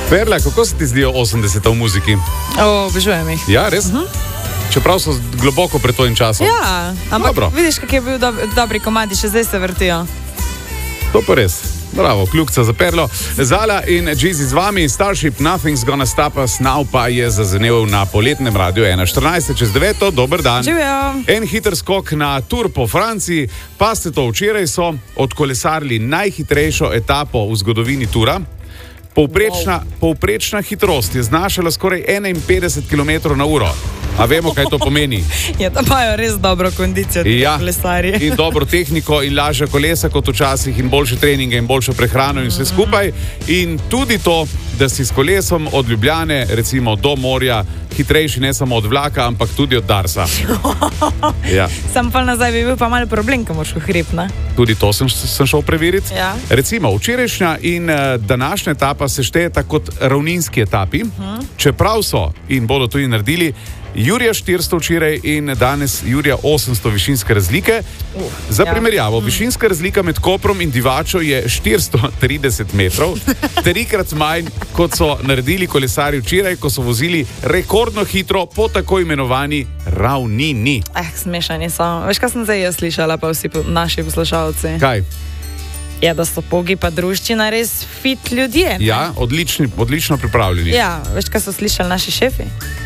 Perla, kako se ti zdijo 80 v muziki? Obožujem jih. Ja, res? Čeprav so globoko pred tvojim časom. Ja, ampak Dobro. vidiš, kak je bil dobri komadi, še zdaj se vrtijo. To pa res. Bravo, kljukca za Perlo. Zala in Jeezy z vami, Starship Nothing's Gonna Stop Us Now pa je zazeneval na poletnem radiju 1:14:09. Dober dan. Živijo. En hiter skok na tur po Franciji, pa ste to včeraj so odkolesarili najhitrejšo etapo v zgodovini tura. Povprečna hitrost je znašala skoraj 51 km/h. A vemo, kaj to pomeni? Ja, da imajo res dobro kondicijo, ti kolesarji. In dobro tehniko in lažja kolesa kot včasih in boljše treninge in boljšo prehrano in vse skupaj. In tudi to, da si s kolesom od Ljubljane, recimo do morja, hitrejši ne samo od vlaka, ampak tudi od Darsa. Ja. Sam pa nazaj bi bil pa malo problem, ko moraš v hrib, ne? Tudi to sem šel preveriti. Ja. Recimo, včerajšnja in današnja etapa se štejeta kot ravninski etapi, čeprav so in bodo tudi naredili Jurija 400 včeraj in danes Jurija 800 višinske razlike. Za primerjavo, višinska razlika med Koprom in Divačo je 430 metrov, trikrat manj, kot so naredili kolesarji včeraj, ko so vozili rekordno hitro po tako imenovani ravnini. Smešanje so. Veš, kaj sem zdaj jaz slišala, pa vsi naši poslušalci? Kaj? Ja, da so Pogi pa druščina res fit ljudje. Ne? Ja, odlično pripravljeni. Ja, veš, kaj so slišali naši šefi?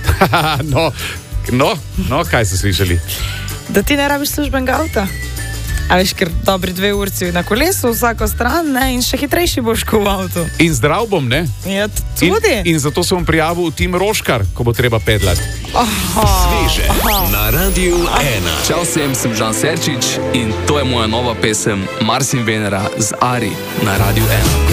No, kaj so slišali? Da ti ne rabiš službenega avta. A veš, ker dobri 2 urci na kolesu, vsako stran, ne, in še hitrejši boš kot v avtu. In zdrav bom, ne? Ja, tudi. In zato sem prijavil v tim Roškar, ko bo treba pedlati. Sveže na Radiu 1. Čau vsem, sem Žan Serčič in to je moja nova pesem Mars in Venera z Ari na Radiu 1.